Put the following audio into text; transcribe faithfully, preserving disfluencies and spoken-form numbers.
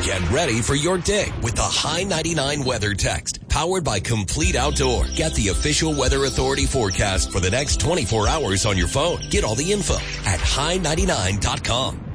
Get ready for your day with the High ninety-nine Weather Text, powered by Complete Outdoor. Get the official Weather Authority forecast for the next twenty-four hours on your phone. Get all the info at high ninety-nine dot com.